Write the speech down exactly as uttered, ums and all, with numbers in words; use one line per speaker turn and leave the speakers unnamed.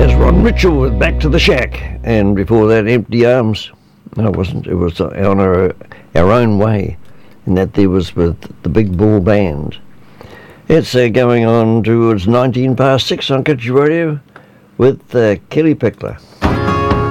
There's Ron Mitchell with Back to the Shack, and before that, Empty Arms. No, it wasn't. It was on our, our own way, and that there was with the Big Ball Band. It's uh, going on towards nineteen past six on Country Radio with uh, Kelly Pickler.